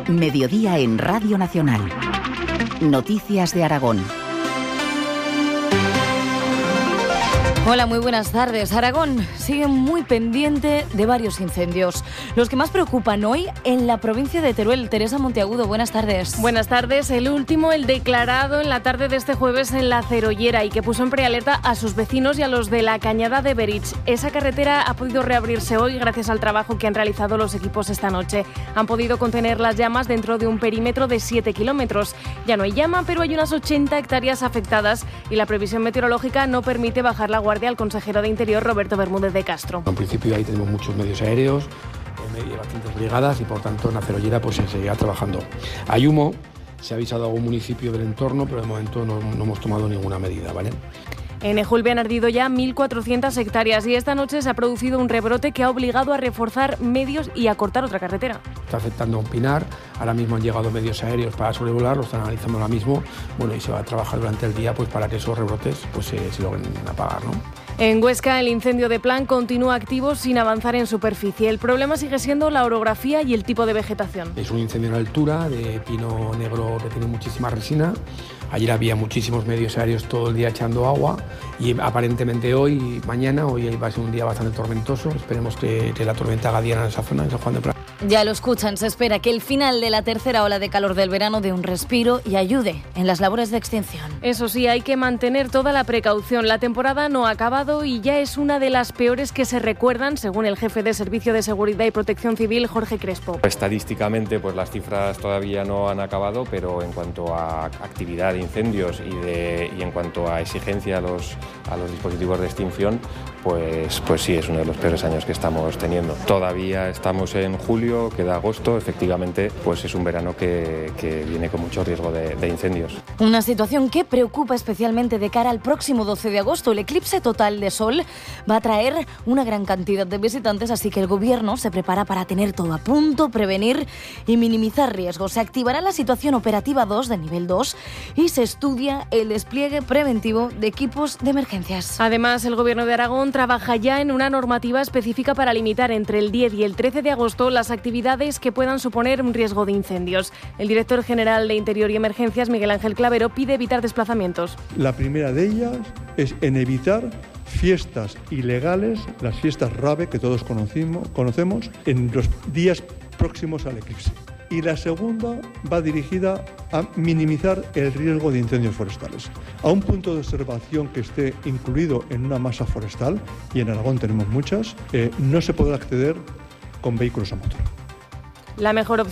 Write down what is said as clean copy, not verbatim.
Mediodía en Radio Nacional. Noticias de Aragón. Hola, muy buenas tardes. Aragón sigue muy pendiente de varios incendios. Los que más preocupan hoy en la provincia de Teruel. Teresa Monteagudo, buenas tardes. Buenas tardes. El último, el declarado en la tarde de este jueves en La Cerollera y que puso en prealerta a sus vecinos y a los de la Cañada de Berich. Esa carretera ha podido reabrirse hoy gracias al trabajo que han realizado los equipos esta noche. Han podido contener las llamas dentro de un perímetro de 7 kilómetros. Ya no hay llama, pero hay unas 80 hectáreas afectadas y la previsión meteorológica no permite bajar la guardia al consejero de Interior, Roberto Bermúdez de Castro. En principio ahí tenemos muchos medios aéreos, bastantes brigadas y por tanto en La Cerollera pues se seguirá trabajando. Hay humo, se ha avisado a algún municipio del entorno, pero de momento no hemos tomado ninguna medida, ¿vale? En Ejulbe han ardido ya 1.400 hectáreas y esta noche se ha producido un rebrote que ha obligado a reforzar medios y a cortar otra carretera. Está afectando a un pinar, ahora mismo han llegado medios aéreos para sobrevolar, lo están analizando ahora mismo, bueno, y se va a trabajar durante el día pues para que esos rebrotes pues se logren apagar, ¿no? En Huesca, el incendio de Plan continúa activo sin avanzar en superficie. El problema sigue siendo la orografía y el tipo de vegetación. Es un incendio en altura, de pino negro que tiene muchísima resina. Ayer había muchísimos medios aéreos todo el día echando agua y aparentemente hoy va a ser un día bastante tormentoso. Esperemos que la tormenta haga día en esa zona, en San Juan de Plan. Ya lo escuchan, se espera que el final de la tercera ola de calor del verano dé un respiro y ayude en las labores de extinción. Eso sí, hay que mantener toda la precaución. La temporada no ha acabado y ya es una de las peores que se recuerdan, según el jefe de Servicio de Seguridad y Protección Civil, Jorge Crespo. Estadísticamente, pues las cifras todavía no han acabado, pero en cuanto a actividad de incendios y en cuanto a exigencia a los dispositivos de extinción, pues sí, es uno de los peores años que estamos teniendo. Todavía estamos en julio, queda agosto, efectivamente, pues es un verano que viene con mucho riesgo de incendios. Una situación que preocupa especialmente de cara al próximo 12 de agosto. El eclipse total de sol va a traer una gran cantidad de visitantes, así que el gobierno se prepara para tener todo a punto, prevenir y minimizar riesgos. Se activará la situación operativa 2 de nivel 2 y se estudia el despliegue preventivo de equipos de emergencias. Además, el Gobierno de Aragón trabaja ya en una normativa específica para limitar entre el 10 y el 13 de agosto las actividades que puedan suponer un riesgo de incendios. El director general de Interior y Emergencias, Miguel Ángel Clavero, pide evitar desplazamientos. La primera de ellas es en evitar fiestas ilegales, las fiestas rave que todos conocemos, en los días próximos al eclipse. Y la segunda va dirigida a minimizar el riesgo de incendios forestales. A un punto de observación que esté incluido en una masa forestal, y en Aragón tenemos muchas, no se podrá acceder con vehículos a motor. La mejor opción